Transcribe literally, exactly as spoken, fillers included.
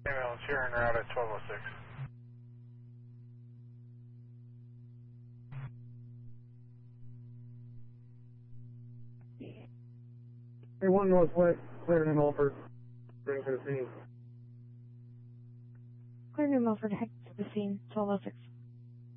Ambulance here en route at twelve oh six. Hey, one Northwest, clearing in Milford. Bring to the scene. Clear New Milford, head to the scene, twelve oh six.